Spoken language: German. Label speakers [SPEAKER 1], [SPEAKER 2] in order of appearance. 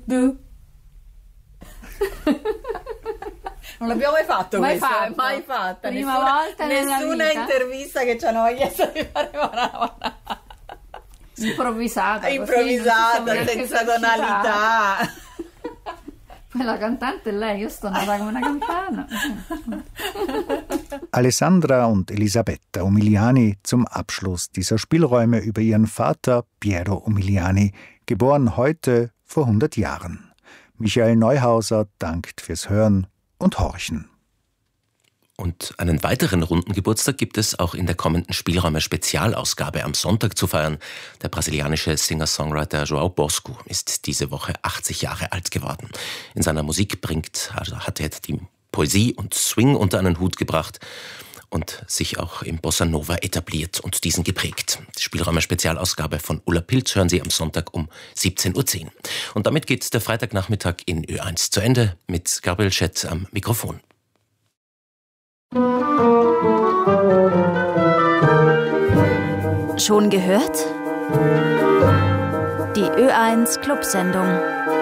[SPEAKER 1] du.
[SPEAKER 2] Non l'abbiamo mai fatto
[SPEAKER 1] Mai
[SPEAKER 2] questo,
[SPEAKER 1] fatto.
[SPEAKER 2] mai fatta.
[SPEAKER 1] Prima volta nella
[SPEAKER 2] nessuna
[SPEAKER 1] vita.
[SPEAKER 2] intervista che ci hanno chiesto di fare Maravana.
[SPEAKER 1] Improvvisata,
[SPEAKER 2] Improvvisata,
[SPEAKER 1] così, non
[SPEAKER 2] senza
[SPEAKER 1] siamo neanche
[SPEAKER 2] tonalità.
[SPEAKER 1] Poi la cantante è lei, io sto nata come una campana.
[SPEAKER 3] Alessandra und Elisabetta Umiliani zum Abschluss dieser Spielräume über ihren Vater Piero Umiliani, geboren heute vor 100 Jahren. Michael Neuhauser dankt fürs Hören und Horchen.
[SPEAKER 4] Und einen weiteren runden Geburtstag gibt es auch in der kommenden Spielräume-Spezialausgabe am Sonntag zu feiern. Der brasilianische Singer-Songwriter João Bosco ist diese Woche 80 Jahre alt geworden. In seiner Musik hat er die Poesie und Swing unter einen Hut gebracht und sich auch im Bossa Nova etabliert und diesen geprägt. Die Spielräume-Spezialausgabe von Ulla Pilz hören Sie am Sonntag um 17.10 Uhr. Und damit geht der Freitagnachmittag in Ö1 zu Ende mit Gabriel Schett am Mikrofon.
[SPEAKER 5] Schon gehört? Die Ö1 Clubsendung.